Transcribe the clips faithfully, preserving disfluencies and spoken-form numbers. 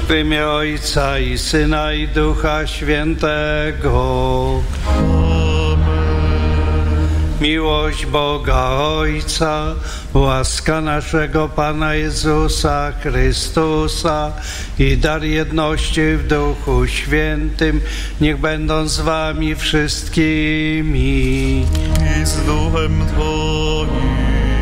W imię Ojca i Syna i Ducha Świętego. Miłość Boga Ojca, łaska naszego Pana Jezusa Chrystusa i dar jedności w Duchu Świętym niech będą z wami wszystkimi. I z Duchem Twoim.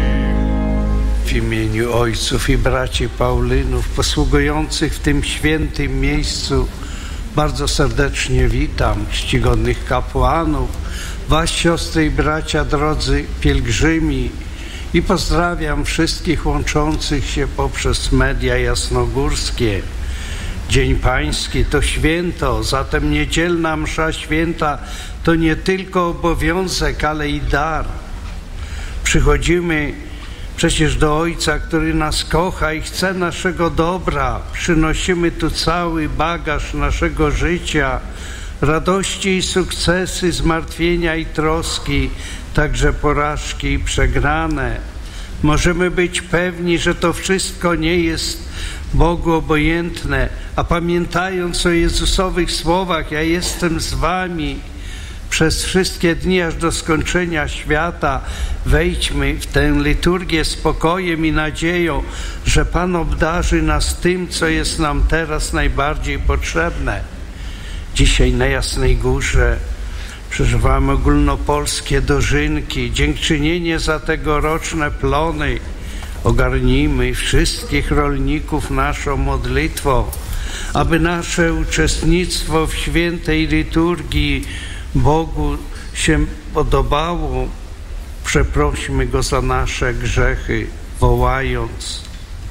W imieniu ojców i braci Paulynów posługujących w tym świętym miejscu bardzo serdecznie witam czcigodnych kapłanów, was siostry i bracia, drodzy pielgrzymi, i pozdrawiam wszystkich łączących się poprzez media jasnogórskie. Dzień Pański to święto, zatem niedzielna msza święta to nie tylko obowiązek, ale i dar. Przychodzimy przecież do Ojca, który nas kocha i chce naszego dobra. Przynosimy tu cały bagaż naszego życia, radości i sukcesy, zmartwienia i troski, także porażki i przegrane. Możemy być pewni, że to wszystko nie jest Bogu obojętne, a pamiętając o Jezusowych słowach: ja jestem z wami przez wszystkie dni aż do skończenia świata, wejdźmy w tę liturgię spokojem i nadzieją, że Pan obdarzy nas tym, co jest nam teraz najbardziej potrzebne. Dzisiaj na Jasnej Górze przeżywamy ogólnopolskie dożynki, dziękczynienie za tegoroczne plony. Ogarnijmy wszystkich rolników naszą modlitwą, aby nasze uczestnictwo w świętej liturgii Bogu się podobało. Przeprośmy Go za nasze grzechy, wołając: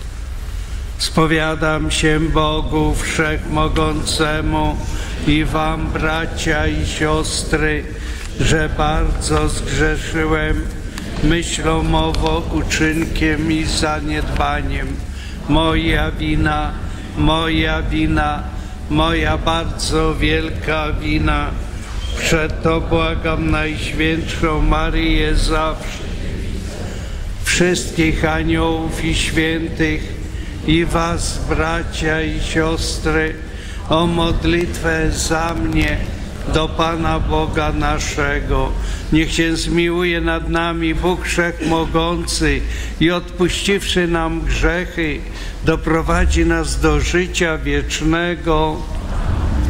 spowiadam się Bogu Wszechmogącemu i wam, bracia i siostry, że bardzo zgrzeszyłem myślą, mową, uczynkiem i zaniedbaniem. Moja wina, moja wina, moja bardzo wielka wina. Przeto błagam Najświętszą Maryję zawsze, wszystkich aniołów i świętych, i was, bracia i siostry, o modlitwę za mnie do Pana Boga naszego. Niech się zmiłuje nad nami Bóg Wszechmogący i odpuściwszy nam grzechy, doprowadzi nas do życia wiecznego.